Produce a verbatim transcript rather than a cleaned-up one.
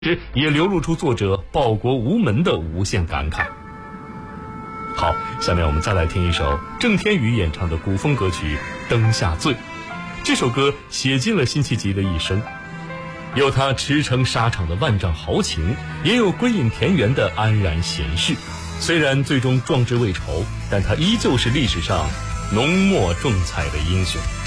也流露出作者报国无门的无限感慨。好，下面我们再来听一首郑天宇演唱的古风歌曲《灯下醉》。这首歌写尽了辛弃疾的一生，有他驰骋沙场的万丈豪情，也有归隐田园的安然闲适。虽然最终壮志未酬，但他依旧是历史上浓墨重彩的英雄。